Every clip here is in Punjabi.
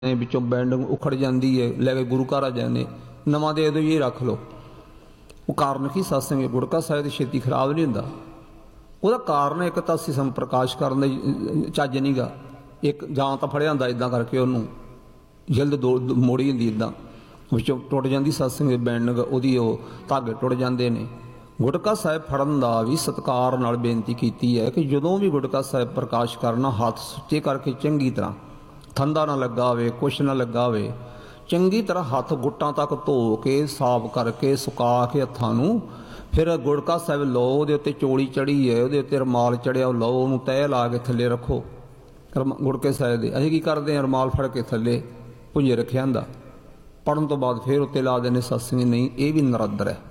ਵਿੱਚੋਂ ਬੈਂਡਿੰਗ ਉਖੜ ਜਾਂਦੀ ਹੈ, ਲੈ ਕੇ ਗੁਰੂ ਘਰ ਆ ਜਾਂਦੇ, ਨਵਾਂ ਦੇ ਦਿਓ, ਇਹ ਰੱਖ ਲਓ। ਉਹ ਕਾਰਨ ਕੀ? ਸਤਸੰਗ ਗੁਟਕਾ ਸਾਹਿਬ ਦੀ ਛੇਤੀ ਖਰਾਬ ਨਹੀਂ ਹੁੰਦਾ। ਉਹਦਾ ਕਾਰਨ ਇੱਕ ਤਾਂ ਅਸੀਂ ਸਾਨੂੰ ਪ੍ਰਕਾਸ਼ ਕਰਨ ਦਾ ਚੱਜ ਨਹੀਂ ਗਾ, ਇੱਕ ਜਾਂ ਤਾਂ ਫੜਿਆ ਹੁੰਦਾ ਇੱਦਾਂ ਕਰਕੇ ਉਹਨੂੰ ਜਲਦ ਮੋੜੀ ਹੁੰਦੀ, ਇੱਦਾਂ ਵਿੱਚੋਂ ਟੁੱਟ ਜਾਂਦੀ ਸਤਸੰਗ ਦੀ ਬੈਂਡਿੰਗ, ਉਹਦੀ ਉਹ ਧਾਗੇ ਟੁੱਟ ਜਾਂਦੇ ਨੇ। ਗੁਟਕਾ ਸਾਹਿਬ ਫੜਨ ਦਾ ਵੀ ਸਤਿਕਾਰ ਨਾਲ ਬੇਨਤੀ ਕੀਤੀ ਹੈ ਕਿ ਜਦੋਂ ਵੀ ਗੁਟਕਾ ਸਾਹਿਬ ਪ੍ਰਕਾਸ਼ ਕਰਨਾ, ਹੱਥ ਸੁੱਚੇ ਕਰਕੇ ਚੰਗੀ ਤਰ੍ਹਾਂ, ਠੰਡਾ ਨਾ ਲੱਗਾ ਹੋਵੇ, ਕੁਛ ਨਾ ਲੱਗਾ ਹੋਵੇ, ਚੰਗੀ ਤਰ੍ਹਾਂ ਹੱਥ ਗੁੱਟਾਂ ਤੱਕ ਧੋ ਕੇ ਸਾਫ਼ ਕਰਕੇ ਸੁਕਾ ਕੇ ਹੱਥਾਂ ਨੂੰ, ਫਿਰ ਗੁਟਕਾ ਸਾਹਿਬ ਲਓ, ਉਹਦੇ ਉੱਤੇ ਚੋਲੀ ਚੜੀ ਹੈ, ਉਹਦੇ ਉੱਤੇ ਰੁਮਾਲ ਚੜਿਆ, ਉਹ ਲਓ, ਉਹਨੂੰ ਤਹਿ ਲਾ ਕੇ ਥੱਲੇ ਰੱਖੋ। ਗੁਟਕੇ ਸਾਹਿਬ ਦੇ ਅਸੀਂ ਕੀ ਕਰਦੇ ਹਾਂ, ਰੁਮਾਲ ਫੜ ਕੇ ਥੱਲੇ ਭੁੰਜੇ ਰੱਖਿਆ ਹੁੰਦਾ, ਪੜ੍ਹਨ ਤੋਂ ਬਾਅਦ ਫਿਰ ਉੱਤੇ ਲਾ ਦਿੰਦੇ ਸਤਸੰਗ। ਨਹੀਂ, ਇਹ ਵੀ ਨਰਾਦਰ ਹੈ।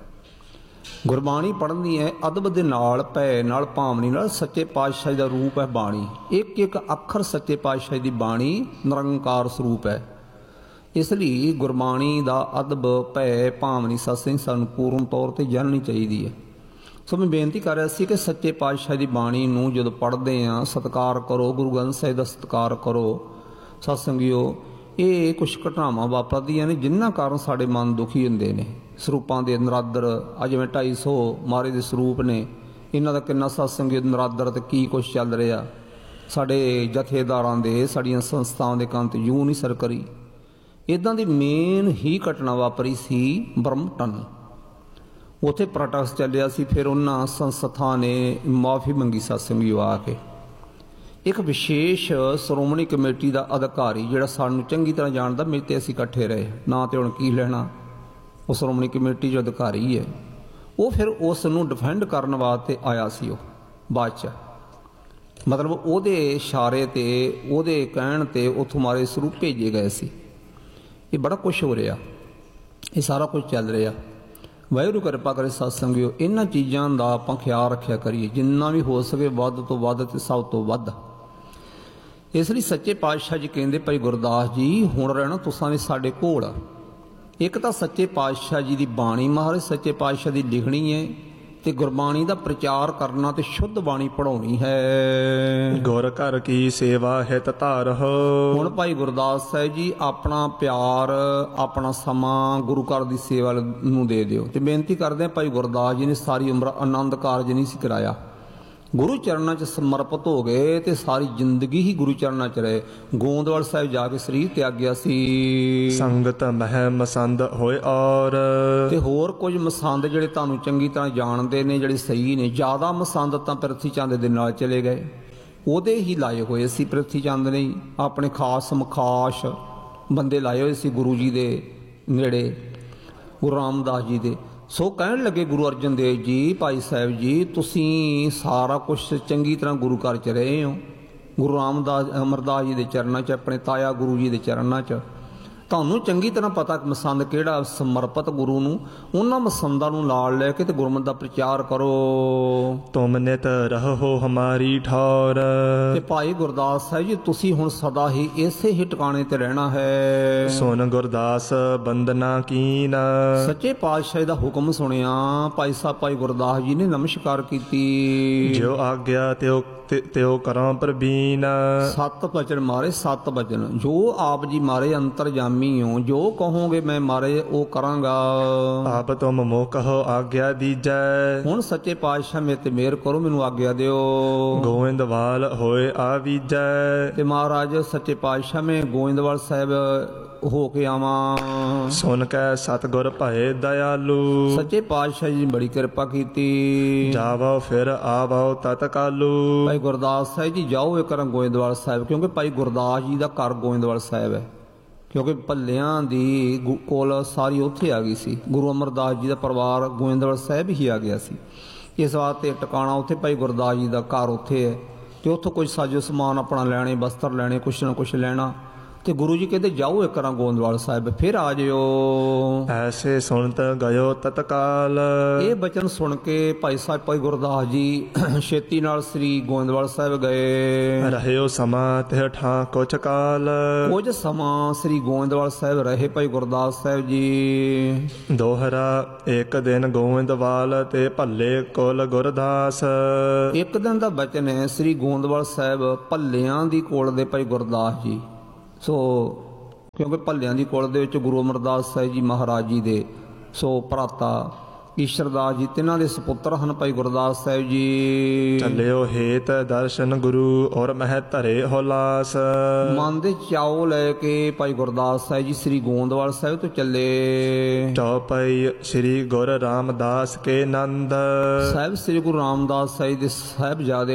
ਗੁਰਬਾਣੀ ਪੜ੍ਹਨੀ ਹੈ ਅਦਬ ਦੇ ਨਾਲ, ਭੈ ਨਾਲ, ਭਾਵਨੀ ਨਾਲ। ਸੱਚੇ ਪਾਤਸ਼ਾਹ ਦਾ ਰੂਪ ਹੈ ਬਾਣੀ, ਇੱਕ ਇੱਕ ਅੱਖਰ ਸੱਚੇ ਪਾਤਸ਼ਾਹ ਦੀ ਬਾਣੀ ਨਿਰੰਕਾਰ ਸਰੂਪ ਹੈ। ਇਸ ਲਈ ਗੁਰਬਾਣੀ ਦਾ ਅਦਬ, ਭੈ, ਭਾਵਨੀ, ਸਤਸੰਗ ਸਾਨੂੰ ਪੂਰਨ ਤੌਰ 'ਤੇ ਜਾਣਨੀ ਚਾਹੀਦੀ ਹੈ। ਸੋ ਮੈਂ ਬੇਨਤੀ ਕਰ ਰਿਹਾ ਸੀ ਕਿ ਸੱਚੇ ਪਾਤਸ਼ਾਹ ਦੀ ਬਾਣੀ ਨੂੰ ਜਦੋਂ ਪੜ੍ਹਦੇ ਹਾਂ, ਸਤਿਕਾਰ ਕਰੋ, ਗੁਰੂ ਗ੍ਰੰਥ ਸਾਹਿਬ ਦਾ ਸਤਿਕਾਰ ਕਰੋ। ਸਤਸੰਗੀਓ, ਇਹ ਕੁਛ ਘਟਨਾਵਾਂ ਵਾਪਰਦੀਆਂ ਨੇ ਜਿਨ੍ਹਾਂ ਕਾਰਨ ਸਾਡੇ ਮਨ ਦੁਖੀ ਹੁੰਦੇ ਨੇ। ਸਰੂਪਾਂ ਦੇ ਨਰਾਦਰ, ਅੱਜ ਜਿਵੇਂ 250 ਮਹਾਰਾਜ ਦੇ ਸਰੂਪ ਨੇ, ਇਹਨਾਂ ਦਾ ਕਿੰਨਾ ਸਤਸੰਗੀ ਨਰਾਦਰ ਤੇ ਕੀ ਕੁਛ ਚੱਲ ਰਿਹਾ। ਸਾਡੇ ਜਥੇਦਾਰਾਂ ਦੇ, ਸਾਡੀਆਂ ਸੰਸਥਾਵਾਂ ਦੇ ਕੰਨ 'ਤੇ ਯੂੰ ਨਹੀਂ ਸਰ ਕਰੀ। ਇੱਦਾਂ ਦੀ ਮੇਨ ਹੀ ਘਟਨਾ ਵਾਪਰੀ ਸੀ ਬਰਮਟਨ, ਉੱਥੇ ਪ੍ਰੋਟੈਸਟ ਚੱਲਿਆ ਸੀ। ਫਿਰ ਉਹਨਾਂ ਸੰਸਥਾ ਨੇ ਮਾਫੀ ਮੰਗੀ ਸਤਸੰਗੀ ਆ ਕੇ। ਇੱਕ ਵਿਸ਼ੇਸ਼ ਸ਼੍ਰੋਮਣੀ ਕਮੇਟੀ ਦਾ ਅਧਿਕਾਰੀ ਜਿਹੜਾ ਸਾਨੂੰ ਚੰਗੀ ਤਰ੍ਹਾਂ ਜਾਣਦਾ, ਮੇਰੇ 'ਤੇ ਅਸੀਂ ਇਕੱਠੇ ਰਹੇ, ਨਾ ਤੇ ਹੁਣ ਕੀ ਲੈਣਾ, ਉਹ ਸ਼੍ਰੋਮਣੀ ਕਮੇਟੀ ਜੋ ਅਧਿਕਾਰੀ ਹੈ, ਉਹ ਫਿਰ ਉਸ ਨੂੰ ਡਿਫੈਂਡ ਕਰਨ ਵਾਸਤੇ ਆਇਆ ਸੀ। ਉਹ ਬਾਅਦ 'ਚ ਮਤਲਬ ਉਹਦੇ ਇਸ਼ਾਰੇ 'ਤੇ, ਉਹਦੇ ਕਹਿਣ 'ਤੇ ਉੱਥੋਂ ਮਾਰੇ ਸਰੂਪ ਭੇਜੇ ਗਏ ਸੀ। ਇਹ ਬੜਾ ਕੁਛ ਹੋ ਰਿਹਾ, ਇਹ ਸਾਰਾ ਕੁਝ ਚੱਲ ਰਿਹਾ। ਵਾਹਿਗੁਰੂ ਕਿਰਪਾ ਕਰੇ ਸਤਸੰਗਿਓ, ਇਹਨਾਂ ਚੀਜ਼ਾਂ ਦਾ ਆਪਾਂ ਖਿਆਲ ਰੱਖਿਆ ਕਰੀਏ ਜਿੰਨਾ ਵੀ ਹੋ ਸਕੇ, ਵੱਧ ਤੋਂ ਵੱਧ ਤੇ ਸਭ ਤੋਂ ਵੱਧ। ਇਸ ਲਈ ਸੱਚੇ ਪਾਤਸ਼ਾਹ ਜੀ ਕਹਿੰਦੇ, ਭਾਈ ਗੁਰਦਾਸ ਜੀ ਹੁਣ ਰਹਿਣਾ ਤੁਸਾਂ ਨੇ ਸਾਡੇ ਕੋਲ। ਇੱਕ ਤਾਂ ਸੱਚੇ ਪਾਤਸ਼ਾਹ ਜੀ ਦੀ ਬਾਣੀ ਮਹਾਰਾਜ ਸੱਚੇ ਪਾਤਸ਼ਾਹ ਦੀ ਲਿਖਣੀ ਹੈ, ਤੇ ਗੁਰਬਾਣੀ ਦਾ ਪ੍ਰਚਾਰ ਕਰਨਾ ਤੇ ਸ਼ੁੱਧ ਬਾਣੀ ਪੜ੍ਹਾਉਣੀ ਹੈ। ਗੁਰ ਘਰ ਕੀ ਸੇਵਾ ਹਿਤ ਧਾਰਹੁ। ਹੁਣ ਭਾਈ ਗੁਰਦਾਸ ਸਾਹਿਬ ਜੀ ਆਪਣਾ ਪਿਆਰ, ਆਪਣਾ ਸਮਾਂ ਗੁਰੂ ਘਰ ਦੀ ਸੇਵਾ ਨੂੰ ਦੇ ਦਿਓ। ਤੇ ਬੇਨਤੀ ਕਰਦੇ ਹਾਂ, ਭਾਈ ਗੁਰਦਾਸ ਜੀ ਨੇ ਸਾਰੀ ਉਮਰ ਆਨੰਦ ਕਾਰਜ ਨਹੀਂ ਸੀ ਕਰਾਇਆ, ਗੁਰੂ ਚਰਨਾਂ 'ਚ ਸਮਰਪਿਤ ਹੋ ਗਏ ਤੇ ਸਾਰੀ ਜ਼ਿੰਦਗੀ ਹੀ ਗੁਰੂ ਚਰਨਾਂ 'ਚ ਰਹੇ। ਗੋਂਦਵਾਲ ਸਾਹਿਬ ਜਾ ਕੇ ਸਰੀਰ ਤਿਆਗਿਆ ਸੀ। ਸੰਗਤ ਮਹਿ ਮਸੰਦ ਹੋਏ ਔਰ। ਤੇ ਹੋਰ ਕੁਝ ਮਸੰਦ ਜਿਹੜੇ ਤੁਹਾਨੂੰ ਚੰਗੀ ਤਰ੍ਹਾਂ ਜਾਣਦੇ ਨੇ, ਜਿਹੜੇ ਸਹੀ ਨੇ, ਜ਼ਿਆਦਾ ਮਸੰਦ ਤਾਂ ਪ੍ਰਿਥੀ ਚੰਦ ਦੇ ਨਾਲ ਚਲੇ ਗਏ, ਉਹਦੇ ਹੀ ਲਾਏ ਹੋਏ ਸੀ। ਪ੍ਰਿਥੀ ਚੰਦ ਨੇ ਆਪਣੇ ਖਾਸ ਮਖਾਸ ਬੰਦੇ ਲਾਏ ਹੋਏ ਸੀ ਗੁਰੂ ਜੀ ਦੇ ਨੇੜੇ, ਗੁਰੂ ਰਾਮਦਾਸ ਜੀ ਦੇ। ਸੋ ਕਹਿਣ ਲੱਗੇ ਗੁਰੂ ਅਰਜਨ ਦੇਵ ਜੀ, ਭਾਈ ਸਾਹਿਬ ਜੀ ਤੁਸੀਂ ਸਾਰਾ ਕੁਛ ਚੰਗੀ ਤਰ੍ਹਾਂ ਗੁਰੂ ਘਰ 'ਚ ਰਹੇ ਹੋ, ਗੁਰੂ ਰਾਮਦਾਸ ਅਮਰਦਾਸ ਜੀ ਦੇ ਚਰਨਾਂ 'ਚ, ਆਪਣੇ ਤਾਇਆ ਗੁਰੂ ਜੀ ਦੇ ਚਰਨਾਂ 'ਚ, ਤੁਹਾਨੂੰ ਚੰਗੀ ਤਰ੍ਹਾਂ ਪਤਾ ਮਸੰਦ ਕਿਹੜਾ ਸਮਰਪਿਤ ਗੁਰੂ ਨੂੰ। ਉਹਨਾਂ ਮਸੰਦਾਂ ਨੂੰ ਨਾਲ ਲੈ ਕੇ ਤੇ ਗੁਰਮਤਿ ਦਾ ਪ੍ਰਚਾਰ ਕਰੋ। ਤੁਮ ਨਿਤ ਰਹੋ ਹਮਾਰੀ ਠੌਰ। ਤੇ ਭਾਈ ਗੁਰਦਾਸ ਸਾਹਿਬ ਜੀ ਤੁਸੀਂ ਹੁਣ ਸਦਾ ਹੀ ਇਸੇ ਹੀ ਟਿਕਾਣੇ ਤੇ ਰਹਿਣਾ ਹੈ। ਸੁਨ ਗੁਰਦਾਸ ਬੰਦਨਾ ਕੀਨ। ਸੱਚੇ ਪਾਤਸ਼ਾਹ ਦਾ ਹੁਕਮ ਸੁਣਿਆ, ਭਾਈ ਸਾਹਿਬ ਭਾਈ ਗੁਰਦਾਸ ਜੀ ਨੇ ਨਮਸਕਾਰ ਕੀਤੀ। ਜੋ ਆਗਿਆ ਤਿਉ ਕਰਾਂ ਪ੍ਰਬੀਨ। 7 ਬਚਨ ਮਾਰੇ, 7 ਬਚਨ ਜੋ ਆਪ ਜੀ ਮਾਰੇ ਅੰਤਰਜਾਮੀ ਹੋ, ਜੋ ਕਹੋਗੇ ਮੈਂ ਮਾਰੇ ਉਹ ਕਰਾਂਗਾ। ਆਪ ਤੁਮ ਮੋਹ ਕਹੋ ਆਗਿਆ ਦੀਜੈ। ਹੁਣ ਸੱਚੇ ਪਾਤਸ਼ਾਹ ਮੇਰੇ ਤੇ ਮਿਹਰ ਕਰੋ, ਮੈਨੂੰ ਆਗਿਆ ਦਿਓ। ਗੋਇੰਦਵਾਲ ਹੋਏ ਆਵੀਜੈ। ਤੇ ਮਹਾਰਾਜ ਸੱਚੇ ਪਾਤਸ਼ਾਹ ਮੈਂ ਗੋਇੰਦਵਾਲ ਸਾਹਿਬ ਹੋ ਕੇ ਆਵਾਂ। ਸੁਣ ਕੇ ਸਤਿਗੁਰ ਭਏ ਦਇਆਲੂ। ਸੱਚੇ ਪਾਤਸ਼ਾਹ ਜੀ ਨੇ ਬੜੀ ਕਿਰਪਾ ਕੀਤੀ। ਜਾਵੋ ਫਿਰ ਆਵੋ ਤਤਕਾਲੂ। ਭਾਈ ਗੁਰਦਾਸ ਸਾਹਿਬ ਜੀ ਜਾਓ ਇੱਕ ਵਾਰ ਗੋਇੰਦਵਾਲ ਸਾਹਿਬ, ਕਿਉਂਕਿ ਭਾਈ ਗੁਰਦਾਸ ਜੀ ਦਾ ਘਰ ਗੋਇੰਦਵਾਲ ਸਾਹਿਬ ਹੈ, ਕਿਉਂਕਿ ਭੱਲਿਆਂ ਦੀ ਕੋਲ ਸਾਰੀ ਉੱਥੇ ਆ ਗਈ ਸੀ। ਗੁਰੂ ਅਮਰਦਾਸ ਜੀ ਦਾ ਪਰਿਵਾਰ ਗੋਇੰਦਵਾਲ ਸਾਹਿਬ ਹੀ ਆ ਗਿਆ ਸੀ, ਇਸ ਵਾਸਤੇ ਟਿਕਾਣਾ ਉੱਥੇ ਭਾਈ ਗੁਰਦਾਸ ਜੀ ਦਾ ਘਰ ਉੱਥੇ ਹੈ। ਤੇ ਉੱਥੋਂ ਕੁਝ ਸਾਜੋ ਸਮਾਨ ਆਪਣਾ ਲੈਣੇ, ਬਸਤਰ ਲੈਣੇ, ਕੁਛ ਨਾ ਕੁਛ ਲੈਣਾ। ਤੇ ਗੁਰੂ ਜੀ ਕਹਿੰਦੇ ਜਾਓ ਇੱਕ ਵਾਰ ਗੋਇੰਦਵਾਲ ਸਾਹਿਬ, ਫਿਰ ਆ ਜਿਓ। ਐਸੇ ਸੁਣਤ ਗਇਓ ਤਤਕਾਲ। ਇਹ ਬਚਨ ਸੁਣ ਕੇ ਭਾਈ ਸਾਹਿਬ ਭਾਈ ਗੁਰਦਾਸ ਜੀ ਛੇਤੀ ਨਾਲ ਸ੍ਰੀ ਗੋਇੰਦਵਾਲ ਸਾਹਿਬ ਗਏ। ਰਹਿਓ ਸਮਾਂ ਤਿਹ ਠਾਂ ਕੁਛ ਕਾਲ। ਕੁਝ ਸਮਾਂ ਸ੍ਰੀ ਗੋਇੰਦਵਾਲ ਸਾਹਿਬ ਰਹੇ ਭਾਈ ਗੁਰਦਾਸ ਸਾਹਿਬ ਜੀ। ਦੋਹਰਾ ਇੱਕ ਦਿਨ ਗੋਇੰਦਵਾਲ ਤੇ ਭੱਲੇ ਕੁਲ ਗੁਰਦਾਸ। ਇੱਕ ਦਿਨ ਦਾ ਬਚਨ ਹੈ ਸ੍ਰੀ ਗੋਇੰਦਵਾਲ ਸਾਹਿਬ ਭੱਲਿਆਂ ਦੀ ਕੋਲ ਦੇ ਭਾਈ ਗੁਰਦਾਸ ਜੀ। ਸੋ ਕਿਉਂਕਿ ਭੱਲਿਆਂ ਦੀ ਕੁਲ ਦੇ ਵਿੱਚ ਗੁਰੂ ਅਮਰਦਾਸ ਸਾਹਿਬ ਜੀ ਮਹਾਰਾਜ ਜੀ ਦੇ ਸੋ ਭਰਾਤਾ ਈਸ਼ਰਦਾਸ ਜੀ ਤਿੰਨਾਂ ਦੇ ਸਪੁੱਤਰ ਹਨ ਭਾਈ ਗੁਰਦਾਸ ਸਾਹਿਬ ਜੀ। ਚੱਲਿਓ ਹੇਤ ਦਰਸ਼ਨ ਗੁਰੂ ਔਰ ਮਹਿ ਧਰੇ ਹੋ ਲਾਸ। ਮਨ ਦੇ ਚਾਉ ਲੈ ਕੇ ਭਾਈ ਗੁਰਦਾਸ ਸਾਹਿਬ ਜੀ ਸ੍ਰੀ ਗੋਂਦਵਾਲ ਸਾਹਿਬ ਤੋਂ ਚੱਲੇ। ਚੌਪਈ ਸ੍ਰੀ ਗੁਰ ਰਾਮਦਾਸ ਕੇ ਨੰਦ। ਸਾਹਿਬ ਸ੍ਰੀ ਗੁਰੂ ਰਾਮਦਾਸ ਸਾਹਿਬ ਦੇ ਸਾਹਿਬਜ਼ਾਦੇ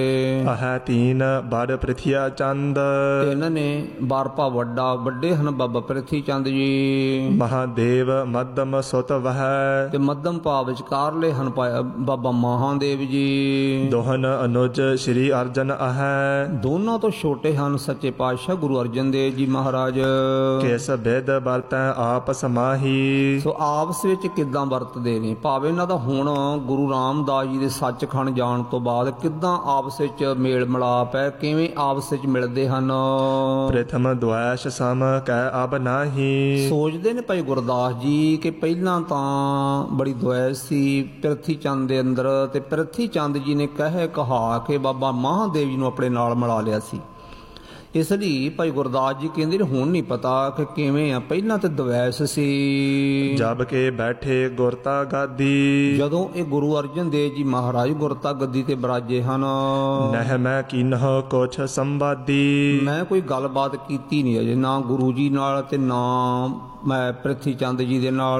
ਅਹੈ ਤੀਨ ਬੜ ਪ੍ਰਿਥਿਆ ਚੰਦ। ਤੇ ਇਹਨਾਂ ਨੇ ਬਾਰਪਾ ਵੱਡੇ ਹਨ ਬਾਬਾ ਪ੍ਰਿਥੀ ਚੰਦ ਜੀ। ਮਹਾਦੇਵ ਮੱਧਮ ਸੁਤ ਵਹੈ। ਤੇ ਮੱਧਮ ਭਾਵ ਵਿਚਕਾਰਲੇ ਹਨ ਬਾਬਾ ਮਹਾਦੇਵ ਜੀ। ਦੋਹਨ ਅਨੁਜ ਸ੍ਰੀ ਅਰਜਨ ਅਹੈ। ਦੋਨਾਂ ਤੋਂ ਛੋਟੇ ਹਨ ਸੱਚੇ ਪਾਤਸ਼ਾਹ ਗੁਰੂ ਅਰਜਨ ਦੇਵ ਜੀ ਮਹਾਰਾਜ। ਕਿਸ ਬਿਦ ਵਰਤੈ ਆਪ ਸਮਾਹੀ। ਸੋ ਆਪਸ ਵਿੱਚ ਕਿੱਦਾਂ ਵਰਤਦੇ ਨੇ, ਭਾਵੇਂ ਇਹਨਾਂ ਦਾ ਹੁਣ ਗੁਰੂ ਰਾਮਦਾਸ ਜੀ ਦੇ ਸੱਚਖੰਡ ਜਾਣ ਤੋਂ ਬਾਅਦ ਕਿੱਦਾਂ ਆਪਸ ਵਿੱਚ ਮੇਲ ਮਿਲਾਪ ਹੈ, ਕਿਵੇਂ ਆਪਸ ਵਿੱਚ ਮਿਲਦੇ ਹਨ। ਪ੍ਰਥਮ ਦੁਆਸ਼ ਸਮ ਕਹਿ ਅਬ ਨਾਹੀ। ਸੋਚਦੇ ਨੇ ਭਾਈ ਗੁਰਦਾਸ ਜੀ ਕਿ ਪਹਿਲਾਂ ਤਾਂ ਬੜੀ ਦੁਆਇਸ਼ ਸੀ ਪ੍ਰਿਥੀ ਚੰਦ ਦੇ ਅੰਦਰ, ਤੇ ਪ੍ਰਿਥੀ ਚੰਦ ਜੀ ਨੇ ਕਹਾ ਕੇ ਬਾਬਾ ਮਹਾਦੇਵ ਜੀ ਨੂੰ ਆਪਣੇ ਨਾਲ ਮਿਲਾ ਲਿਆ ਸੀ। ਇਸ ਲਈ ਭਾਈ ਗੁਰਦਾਸ ਜੀ ਕਹਿੰਦੇ ਨੇ ਹੁਣ ਨਹੀਂ ਪਤਾ ਕਿ ਕਿਵੇਂ ਆ, ਪਹਿਲਾਂ ਤੇ ਦੁਆਇਸ਼ ਸੀ। ਜਬ ਕੇ ਬੈਠੇ ਗੁਰਤਾ ਗਾਦੀ। ਜਦੋਂ ਇਹ ਗੁਰੂ ਅਰਜਨ ਦੇਵ ਜੀ ਮਹਾਰਾਜ ਗੁਰਤਾ ਗੱਦੀ ਤੇ ਬਿਰਾਜੇ ਹਨ। ਨਹਿ ਮੈਂ ਕੀਨਹੁ ਕੁਛ ਸੰਵਾਦੀ। ਮੈਂ ਕੋਈ ਗੱਲਬਾਤ ਕੀਤੀ ਨਹੀਂ ਅਜੇ, ਨਾ ਗੁਰੂ ਜੀ ਨਾਲ ਤੇ ਨਾ ਮੈਂ ਪ੍ਰਿਥੀ ਚੰਦ ਜੀ ਦੇ ਨਾਲ।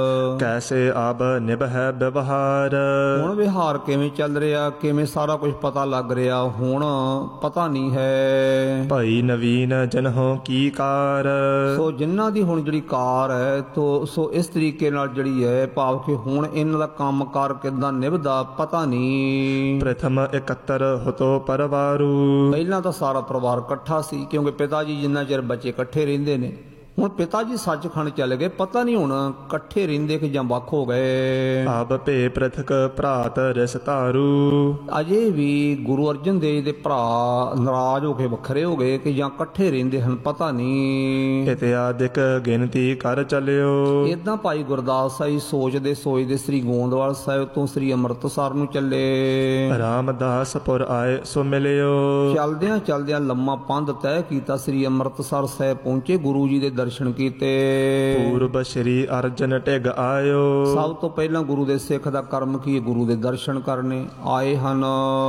ਕੈਸੇ ਆਬ ਨਿਭੈ ਵਿਵਹਾਰ। ਹੁਣ ਵਿਹਾਰ ਕਿਵੇਂ ਚੱਲ ਰਿਹਾ, ਕਿਵੇਂ ਸਾਰਾ ਕੁਝ ਪਤਾ ਲੱਗ ਰਿਹਾ, ਹੁਣ ਪਤਾ ਨਹੀਂ ਹੈ। ਭਈ ਨਵੀਨ ਜਨਹੁ ਕੀ ਕਾਰ। ਸੋ ਜਿਨ੍ਹਾਂ ਦੀ ਹੁਣ ਜਿਹੜੀ ਕਾਰ ਹੈ ਸੋ ਇਸ ਤਰੀਕੇ ਨਾਲ ਜਿਹੜੀ ਹੈ, ਭਾਵ ਕਿ ਹੁਣ ਇਹਨਾਂ ਦਾ ਕੰਮ ਕਾਰ ਕਿੱਦਾਂ ਨਿਭਦਾ ਪਤਾ ਨਹੀਂ। ਪ੍ਰਥਮ ਇਕੱਤਰ ਹੁਤੋ ਪਰਵਾਰੂ। ਪਹਿਲਾਂ ਤਾਂ ਸਾਰਾ ਪਰਿਵਾਰ ਇਕੱਠਾ ਸੀ, ਕਿਉਂਕਿ ਪਿਤਾ ਜੀ ਜਿੰਨਾ ਚਿਰ ਬੱਚੇ ਇਕੱਠੇ ਰਹਿੰਦੇ ਨੇ। ਹੁਣ ਪਿਤਾ ਜੀ ਸੱਚਖੰਡ ਚਲੇ ਗਏ, ਪਤਾ ਨਹੀਂ ਹੁਣ ਇਕੱਠੇ ਰਹਿੰਦੇ ਕਿ ਜਾਂ ਵੱਖ ਹੋ ਗਏ। ਆਬ ਭੇ ਪ੍ਰਥਕ ਭਰਾਤ ਰਿਸ ਧਾਰੂ। ਅਜੇ ਵੀ ਗੁਰੂ ਅਰਜਨ ਦੇਵ ਦੇ ਭਰਾ ਨਾਰਾਜ਼ ਹੋ ਕੇ ਵੱਖਰੇ ਹੋ ਗਏ ਕਿ ਜਾਂ ਇਕੱਠੇ ਰਹਿੰਦੇ ਹਨ, ਪਤਾ ਨਹੀਂ। ਇਤਿਆਦਿਕ ਗਿਣਤੀ ਕਰ ਚਲਿਓ। ਇਦਾਂ ਭਾਈ ਗੁਰਦਾਸ ਸਾਹਿਬ ਸੋਚਦੇ ਸ੍ਰੀ ਗੋਂਦਵਾਲ ਸਾਹਿਬ ਤੋਂ ਸ੍ਰੀ ਅੰਮ੍ਰਿਤਸਰ ਨੂੰ ਚੱਲੇ। ਰਾਮਦਾਸਪੁਰ ਆਏ ਸੋ ਮਿਲਿਓ। ਚਲਦਿਆਂ ਲੰਮਾ ਪੰਧ ਤੈਅ ਕੀਤਾ, ਸ੍ਰੀ ਅੰਮ੍ਰਿਤਸਰ ਸਾਹਿਬ ਪਹੁੰਚੇ, ਗੁਰੂ ਜੀ ਦੇ ਦਰਸ਼ਨ ਕੀਤੇ। ਪੂਰਬ ਸ੍ਰੀ ਅਰਜਨ ਢਿਗ ਆਇਓ। ਸਭ ਤੋਂ ਪਹਿਲਾਂ ਗੁਰੂ ਦੇ ਸਿੱਖ ਦਾ ਕਰਮ ਕੀ, ਗੁਰੂ ਦੇ ਦਰਸ਼ਨ ਕਰਨੇ ਆਏ ਹਨ।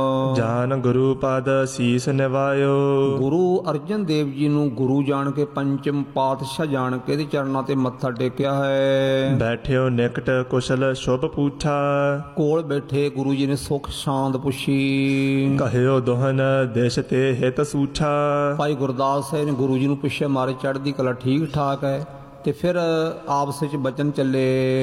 ਜਾਨ ਗੁਰੂ ਪਦ ਸੀਸ ਨਿਵਾਇਓ। ਗੁਰੂ ਅਰਜਨ ਦੇਵ ਜੀ ਨੂੰ ਗੁਰੂ ਜਾਣ ਕੇ, ਪੰਚਮ ਪਾਤਸ਼ਾਹ ਜਾਣ ਕੇ ਇਹਦੇ ਚਰਨਾਂ ਤੇ ਮੱਥਾ ਟੇਕਿਆ ਹੈ। ਬੈਠਿਓ ਨਿਕਟ ਕੁਸ਼ਲ ਸ਼ੁਭ ਪੁੱਛਾ। ਕੋਲ ਬੈਠੇ ਗੁਰੂ ਜੀ ਨੇ ਸੁਖ ਸ਼ਾਂਤ ਪੁੱਛੀ। ਕਹਿਓ ਦੋਹਨ ਦੇਸ਼ ਤੇ ਹਿਤ ਸੂਛਾ। ਭਾਈ ਗੁਰਦਾਸ ਸਾਹਿਬ ਨੇ ਗੁਰੂ ਜੀ ਨੂੰ ਪੁੱਛਿਆ, ਮਾਰੇ ਚੜ੍ਹਦੀ ਕਲਾ ਠੀਕ ਠਾਕ ਹੈ। ਤੇ ਫਿਰ ਆਪਸ ਵਿੱਚ ਬਚਨ ਚੱਲੇ।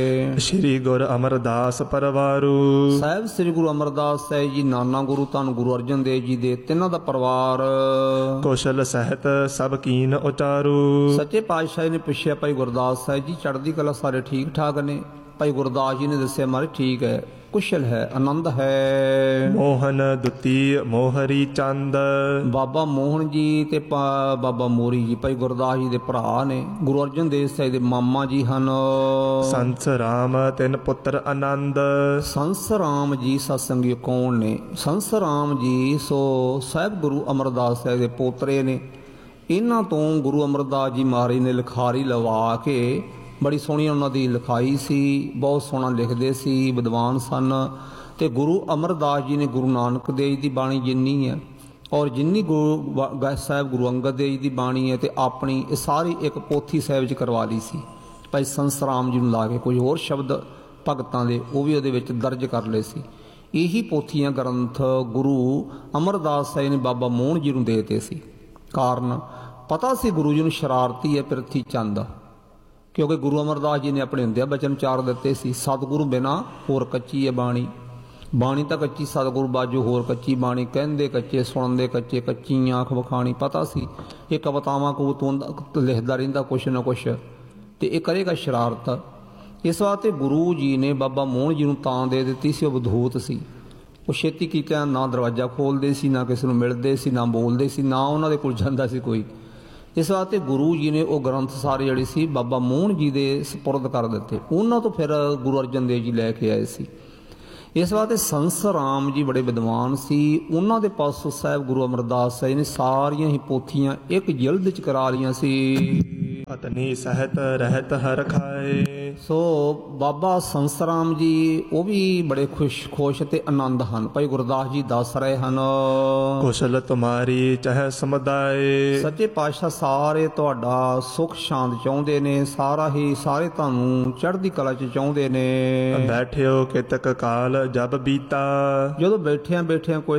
ਸ੍ਰੀ ਗੁਰ ਅਮਰਦਾਸ ਪਰਵਾਰੂ। ਸਾਹਿਬ ਸ੍ਰੀ ਗੁਰੂ ਅਮਰਦਾਸ ਸਾਹਿਬ ਜੀ, ਨਾਨਾ ਗੁਰੂ ਧੰਨ ਗੁਰੂ ਅਰਜਨ ਦੇਵ ਜੀ ਦੇ ਤਿੰਨਾਂ ਦਾ ਪਰਿਵਾਰ ਕੁਸ਼ਲ ਸਹਿਤ ਸਭ ਕੀਨ ਉਚਾਰੂ। ਸੱਚੇ ਪਾਤਸ਼ਾਹ ਨੇ ਪੁੱਛਿਆ, ਭਾਈ ਗੁਰਦਾਸ ਸਾਹਿਬ ਜੀ ਚੜ੍ਹਦੀ ਕਲਾ ਸਾਰੇ ਠੀਕ ਠਾਕ ਨੇ। ਭਾਈ ਗੁਰਦਾਸ ਜੀ ਨੇ ਦੱਸਿਆ, ਮਾਰੇ ਠੀਕ ਹੈ, ਕੁਸ਼ਲ ਹੈ, ਆਨੰਦ ਹੈ। ਮੋਹਨ ਦੁਤੀ ਮੋਹਰੀ ਚੰਦ। ਬਾਬਾ ਮੋਹਨ ਜੀ ਤੇ ਬਾਬਾ ਮੋਰੀ ਜੀ ਭਾਈ ਗੁਰਦਾਸ ਜੀ ਦੇ ਭਰਾ ਨੇ, ਗੁਰੂ ਅਰਜਨ ਦੇਵ ਸਾਹਿਬ ਦੇ ਮਾਮਾ ਜੀ ਹਨ। ਸੰਸ ਰਾਮ ਤਿੰਨ ਪੁੱਤਰ ਆਨੰਦ। ਸੰਸ ਰਾਮ ਜੀ ਸਤਸੰਗੀ ਕੌਣ ਨੇ? ਸੰਸ ਰਾਮ ਜੀ ਸੋ ਸਾਹਿਬ ਗੁਰੂ ਅਮਰਦਾਸ ਸਾਹਿਬ ਦੇ ਪੋਤਰੇ ਨੇ। ਇਹਨਾਂ ਤੋਂ ਗੁਰੂ ਅਮਰਦਾਸ ਜੀ ਮਹਾਰਾਜ ਨੇ ਲਿਖਾਰੀ ਲਵਾ ਕੇ, ਬੜੀ ਸੋਹਣੀ ਉਹਨਾਂ ਦੀ ਲਿਖਾਈ ਸੀ, ਬਹੁਤ ਸੋਹਣਾ ਲਿਖਦੇ ਸੀ, ਵਿਦਵਾਨ ਸਨ। ਤੇ ਗੁਰੂ ਅਮਰਦਾਸ ਜੀ ਨੇ ਗੁਰੂ ਨਾਨਕ ਦੇਵ ਜੀ ਦੀ ਬਾਣੀ ਜਿੰਨੀ ਹੈ ਔਰ ਜਿੰਨੀ ਗੁਰੂ ਸਾਹਿਬ ਗੁਰੂ ਅੰਗਦ ਦੇਵ ਜੀ ਦੀ ਬਾਣੀ ਹੈ, ਤੇ ਆਪਣੀ ਇਹ ਸਾਰੀ ਇੱਕ ਪੋਥੀ ਸਾਹਿਬ ਵਿੱਚ ਕਰਵਾ ਲਈ ਸੀ ਭਾਈ ਸੰਸ ਰਾਮ ਜੀ ਨੂੰ ਲਾ ਕੇ। ਕੋਈ ਹੋਰ ਸ਼ਬਦ ਭਗਤਾਂ ਦੇ ਉਹ ਵੀ ਉਹਦੇ ਵਿੱਚ ਦਰਜ ਕਰ ਲਏ ਸੀ। ਇਹੀ ਪੋਥੀਆਂ ਗ੍ਰੰਥ ਗੁਰੂ ਅਮਰਦਾਸ ਸਾਹਿਬ ਨੇ ਬਾਬਾ ਮੋਹਨ ਜੀ ਨੂੰ ਦੇ ਦਿੱਤੇ ਸੀ। ਕਾਰਨ ਪਤਾ ਸੀ ਗੁਰੂ ਜੀ ਨੂੰ ਸ਼ਰਾਰਤੀ ਹੈ ਪ੍ਰਿਥੀ ਚੰਦ, ਕਿਉਂਕਿ ਗੁਰੂ ਅਮਰਦਾਸ ਜੀ ਨੇ ਆਪਣੇ ਹੁੰਦਿਆਂ ਬਚਨ ਚਾਰ ਦਿੱਤੇ ਸੀ, ਸਤਿਗੁਰੂ ਬਿਨਾਂ ਹੋਰ ਕੱਚੀ ਹੈ ਬਾਣੀ। ਬਾਣੀ ਤਾਂ ਕੱਚੀ, ਸਤਿਗੁਰੂ ਬਾਝੋਂ ਹੋਰ ਕੱਚੀ ਬਾਣੀ। ਕਹਿੰਦੇ ਕੱਚੇ, ਸੁਣਦੇ ਕੱਚੇ, ਕੱਚੀ ਆਂਖ ਵਿਖਾਣੀ। ਪਤਾ ਸੀ ਇਹ ਕਵਿਤਾਵਾਂ ਕਬੂਤ ਲਿਖਦਾ ਰਹਿੰਦਾ ਕੁਛ ਨਾ ਕੁਛ, ਤੇ ਇਹ ਕਰੇਗਾ ਸ਼ਰਾਰਤ। ਇਸ ਵਾਸਤੇ ਗੁਰੂ ਜੀ ਨੇ ਬਾਬਾ ਮੋਹਨ ਜੀ ਨੂੰ ਤਾਂ ਦੇ ਦਿੱਤੀ ਸੀ, ਉਹ ਬਦਹੂਤ ਸੀ। ਉਹ ਛੇਤੀ ਕੀਤਿਆਂ ਨਾ ਦਰਵਾਜ਼ਾ ਖੋਲ੍ਹਦੇ ਸੀ, ਨਾ ਕਿਸੇ ਨੂੰ ਮਿਲਦੇ ਸੀ, ਨਾ ਬੋਲਦੇ ਸੀ, ਨਾ ਉਹਨਾਂ ਦੇ ਕੋਲ ਜਾਂਦਾ ਸੀ ਕੋਈ। ਇਸ ਵਾਸਤੇ ਗੁਰੂ ਜੀ ਨੇ ਉਹ ਗ੍ਰੰਥ ਸਾਰੇ ਜਿਹੜੇ ਸੀ ਬਾਬਾ ਮੋਹਨ ਜੀ ਦੇ ਸਪੁਰਦ ਕਰ ਦਿੱਤੇ। ਉਹਨਾਂ ਤੋਂ ਫਿਰ ਗੁਰੂ ਅਰਜਨ ਦੇਵ ਜੀ ਲੈ ਕੇ ਆਏ ਸੀ। ਇਸ ਵਾਸਤੇ ਸੰਸ ਰਾਮ ਜੀ ਬੜੇ ਵਿਦਵਾਨ ਸੀ। ਉਹਨਾਂ ਦੇ ਪਾਸੋਂ ਸਾਹਿਬ ਗੁਰੂ ਅਮਰਦਾਸ ਸਾਹਿਬ ਨੇ ਸਾਰੀਆਂ ਹੀ ਪੋਥੀਆਂ ਇੱਕ ਜਿਲਦ 'ਚ ਕਰਾ ਲਈਆਂ ਸੀ। ਪਤਨੀ ਸਹਿਤ ਰਹਿਤ ਹਰ ਖਾਏ। ਸੋ ਬਾਬਾ ਸੰਸਰਾਮ ਜੀ ਉਹ ਵੀ ਬੜੇ ਖੁਸ਼ ਤੇ ਆਨੰਦ ਹਨ। ਭਾਈ ਗੁਰਦਾਸ ਜੀ ਦੱਸ ਰਹੇ ਹਨ, ਕੁਸ਼ਲ ਤੁਮਾਰੀ ਚਹਿ ਸਮੁਦਾਏ। ਸੱਚੇ ਪਾਤਸ਼ਾਹ ਸਾਰੇ ਤੁਹਾਡਾ ਸੁਖ ਸ਼ਾਂਤ ਚਾਹੁੰਦੇ ਨੇ, ਸਾਰੇ ਤੁਹਾਨੂੰ ਚੜ੍ਹਦੀ ਕਲਾ ਚ ਚਾਹੁੰਦੇ ਨੇ। ਬੈਠਿਓ ਕਿਤਕ ਕਾਲ ਜਬ ਬੀਤਾ। ਜਦੋਂ ਬੈਠਿਆਂ ਕੋਈ